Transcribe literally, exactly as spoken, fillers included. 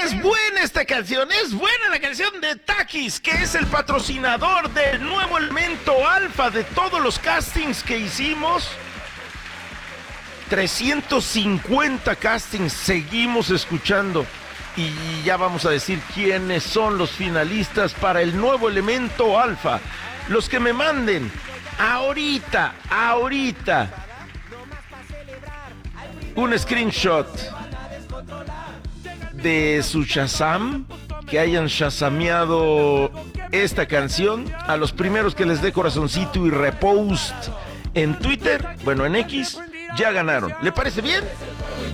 es buena esta canción, es buena la canción de Takis, que es el patrocinador del nuevo Elemento Alfa, de todos los castings que hicimos. trescientos cincuenta castings seguimos escuchando y ya vamos a decir quiénes son los finalistas para el nuevo Elemento Alfa. Los que me manden ahorita, ahorita un screenshot de su Shazam, que hayan shazameado esta canción, a los primeros que les dé corazoncito y repost en Twitter, bueno, en X, ya ganaron. ¿Le parece bien?